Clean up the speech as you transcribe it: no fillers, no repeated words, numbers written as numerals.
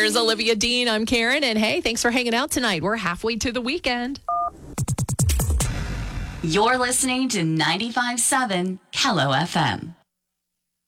There's Olivia Dean. I'm Karen. And hey, thanks for hanging out tonight. We're halfway to the weekend. You're listening to 95.7 Kello FM.